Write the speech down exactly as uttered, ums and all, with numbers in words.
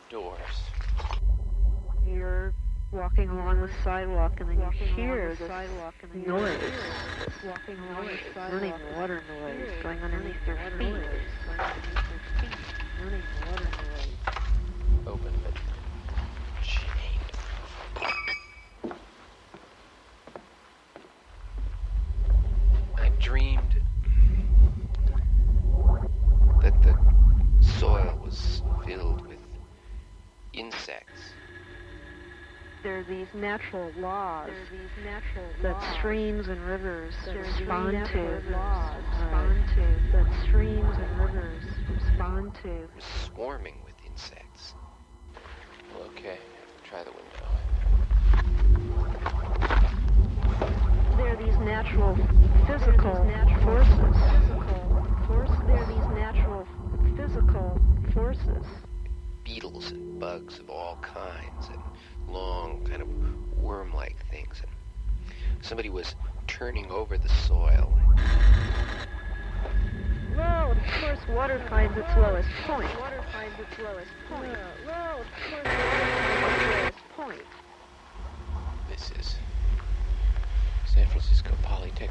doors. You're walking along the sidewalk and then you hear this noise, walking along the sidewalk, running water noise going underneath your feet, running water noise. Open but chained. I dreamed that the soil was filled with insects. There are these natural laws these natural that laws. streams and rivers respond to, laws. respond to, that streams and rivers respond to. It was swarming with insects. Well, okay, try the window. There are these natural physical natural forces. Physical forces. There are these natural physical forces. Beetles and bugs of all kinds and long, kind of worm-like things. And somebody was turning over the soil. Well, of course, water finds its lowest point. Water finds its lowest point. Well, of course, water finds its lowest point. This is San Francisco Polytechnic.